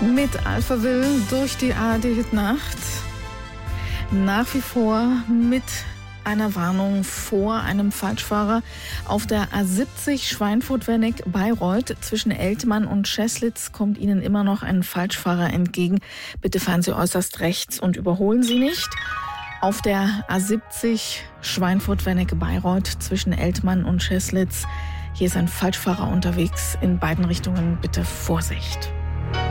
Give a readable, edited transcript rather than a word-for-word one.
Mit Alphaville durch die ARD-Nacht. Nach wie vor mit einer Warnung vor einem Falschfahrer auf der A70 Schweinfurt-Wernick-Bayreuth. Zwischen Eltmann und Scheslitz kommt Ihnen immer noch ein Falschfahrer entgegen. Bitte fahren Sie äußerst rechts und überholen Sie nicht. Auf der A70 Schweinfurt-Wernick-Bayreuth zwischen Eltmann und Scheslitz. Hier ist ein Falschfahrer unterwegs. In beiden Richtungen bitte Vorsicht.